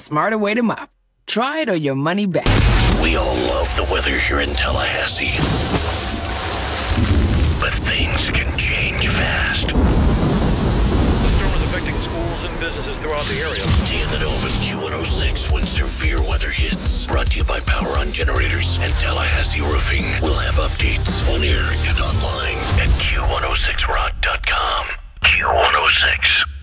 smarter way to mop. Try it or your money back. We all love the weather here in Tallahassee. But things can change fast. The storm is affecting schools and businesses throughout the area. Stay in the dome with Q106 when severe weather hits. Brought to you by Power On Generators and Tallahassee Roofing. We'll have updates on air and online at Q106rock.com. Q106.